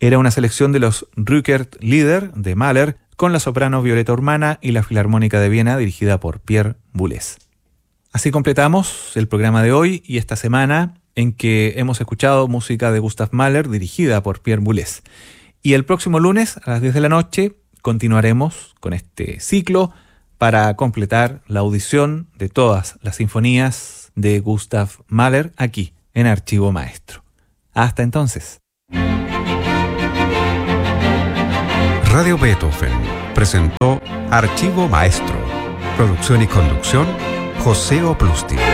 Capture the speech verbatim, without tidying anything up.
Era una selección de los Rückert-Lieder de Mahler con la soprano Violeta Urmana y la Filarmónica de Viena dirigida por Pierre Boulez. Así completamos el programa de hoy y esta semana en que hemos escuchado música de Gustav Mahler dirigida por Pierre Boulez. Y el próximo lunes a las diez de la noche continuaremos con este ciclo para completar la audición de todas las sinfonías de Gustav Mahler aquí en Archivo Maestro. Hasta entonces. Radio Beethoven presentó Archivo Maestro. Producción y conducción, José Oplusti.